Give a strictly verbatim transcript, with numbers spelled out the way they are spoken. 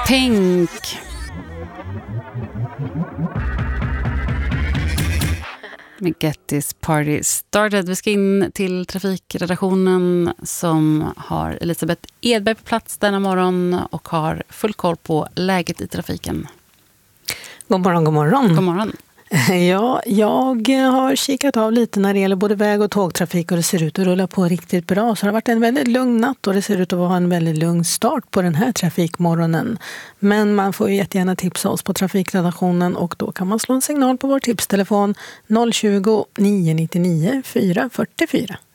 Pink. Med Get This Party Started. Vi ska in till trafikredaktionen som har Elisabeth Edberg på plats denna morgon och har full koll på läget i trafiken. God morgon, god morgon. God morgon. Ja, jag har kikat av lite när det gäller både väg- och tågtrafik och det ser ut att rulla på riktigt bra. Så det har varit en väldigt lugn natt och det ser ut att vara en väldigt lugn start på den här trafikmorgonen. Men man får ju jättegärna tipsa oss på trafikredaktionen och då kan man slå en signal på vår tipstelefon noll tjugo, nio nio nio, fyra fyra fyra.